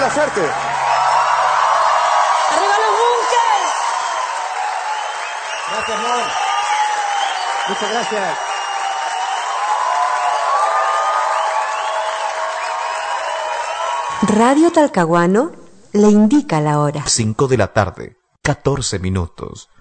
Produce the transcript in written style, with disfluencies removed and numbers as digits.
Buena suerte. ¡Arriba los bunkers! Gracias, Mon. Muchas gracias. Radio Talcahuano le indica la hora. 5 de la tarde, 14 minutos.